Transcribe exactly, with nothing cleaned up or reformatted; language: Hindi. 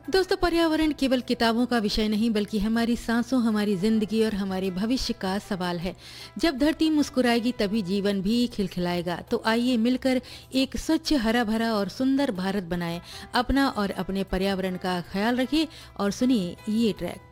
दोस्तों, पर्यावरण केवल किताबों का विषय नहीं बल्कि हमारी सांसों, हमारी जिंदगी और हमारे भविष्य का सवाल है। जब धरती मुस्कुराएगी तभी जीवन भी खिलखिलाएगा। तो आइए मिलकर एक स्वच्छ, हरा भरा और सुंदर भारत बनाएं। अपना और अपने पर्यावरण का ख्याल रखिए और सुनिए ये ट्रैक।